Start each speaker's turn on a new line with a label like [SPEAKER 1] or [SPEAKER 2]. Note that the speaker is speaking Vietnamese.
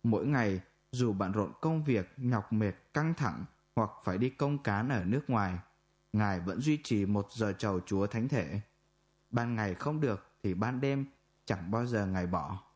[SPEAKER 1] Mỗi ngày, dù bận rộn công việc, nhọc mệt, căng thẳng hoặc phải đi công cán ở nước ngoài, Ngài vẫn duy trì 1 giờ chầu Chúa thánh thể. Ban ngày không được thì ban đêm chẳng bao giờ Ngài bỏ.